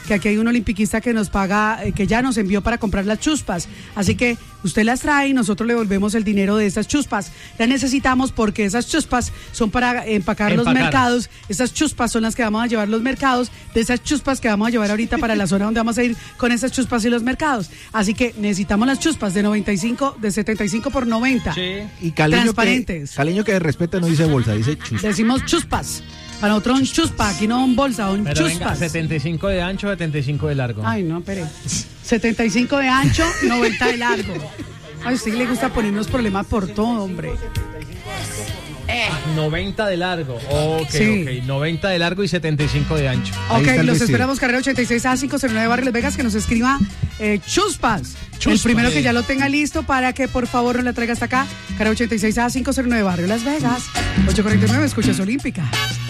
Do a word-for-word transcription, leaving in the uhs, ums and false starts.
que aquí hay un olimpiquista que nos paga, eh, que ya nos envió para comprar las chuspas. Así que usted las trae y nosotros le volvemos el dinero de esas chuspas. Las necesitamos porque esas chuspas son para empacar, empacar los mercados. Esas chuspas son las que vamos a llevar los mercados, de esas chuspas que vamos a llevar ahorita para la zona donde vamos a ir con esas chuspas y los mercados. Así que necesitamos las chuspas de noventa y cinco, de setenta y cinco por noventa. Sí. Y Caleño transparentes. Que, Caleño que respeta no dice bolsa, dice chuspas. Decimos chuspas. Para nosotros un chuspa, aquí no un bolsa, un Pero chuspas. venga, setenta y cinco de ancho, setenta y cinco de largo. Ay, no, espere. setenta y cinco de ancho, noventa de largo. Ay, a usted le gusta ponernos problemas por todo, hombre. Eh. noventa de largo. Ok, sí. ok. noventa de largo y setenta y cinco de ancho. Ok, los esperamos, carrera ochenta y seis A cinco cero nueve Barrio Las Vegas, que nos escriba eh, chuspas. Chuspa, el primero eh. que ya lo tenga listo para que por favor nos la traiga hasta acá. Carrera ochenta y seis A cinco cero nueve Barrio Las Vegas. ocho cuarenta y nueve, escuchas Olímpica.